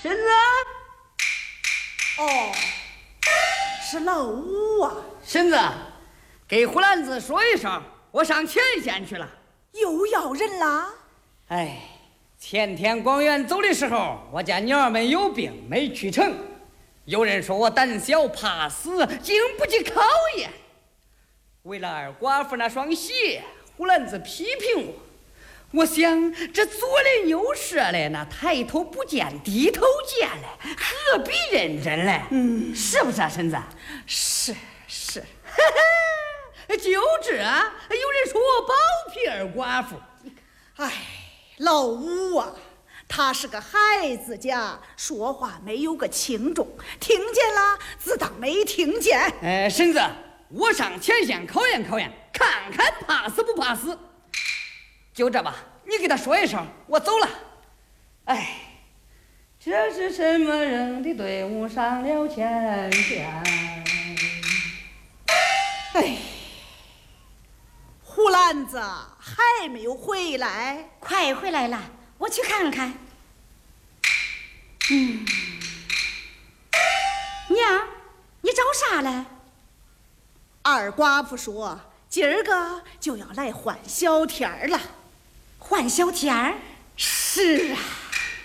婶子。 哦，是老五啊。 婶子，给胡兰子说一声，我上前线去了。 又要人啦？ 哎，前天广元走的时候，我家娘儿们有病没去成，有人说我胆小怕死，经不起考验。为了二寡妇那双鞋，胡兰子批评我。我想这左邻右舍嘞，那抬头不见低头见嘞，何必认真嘞？是不是啊，婶子？ 是。 就这，有人说我包庇二寡妇。 哎，老五啊，他是个孩子家，说话没有个轻重，听见了自当没听见。 婶子，我上前线考验考验，看看怕死不怕死。就这吧，你给他说一声，我走了。哎，这是什么人的队伍上了前线？ 哎，胡兰子还没有回来？ 快回来了，我去看看。娘，你找啥嘞？ 二寡妇说今儿个就要来换小天儿了。 换小天儿？ 是啊。